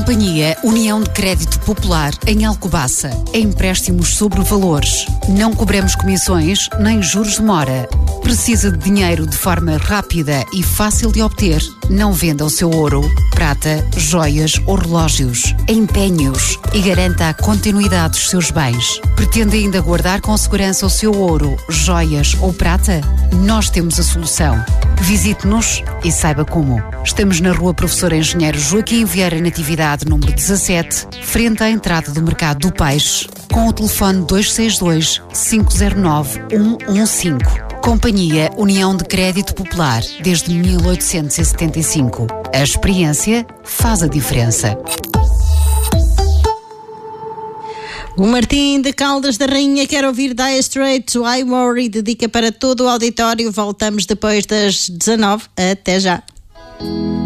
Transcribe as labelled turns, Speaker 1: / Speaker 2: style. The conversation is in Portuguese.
Speaker 1: Companhia União de Crédito Popular em Alcobaça. Empréstimos sobre valores. Não cobramos comissões nem juros de mora. Precisa de dinheiro de forma rápida e fácil de obter? Não venda o seu ouro, prata, joias ou relógios. Empenhe-os e garanta a continuidade dos seus bens. Pretende ainda guardar com segurança o seu ouro, joias ou prata? Nós temos a solução. Visite-nos e saiba como. Estamos na Rua Professor Engenheiro Joaquim Vieira Natividade, número 17, frente à entrada do Mercado do Peixe, com o telefone 262 509 115. Companhia União de Crédito Popular, desde 1875. A experiência faz a diferença.
Speaker 2: O Martim de Caldas da Rainha quer ouvir Dire Straits, I Worry, dedica para todo o auditório. Voltamos depois das 19. Até já.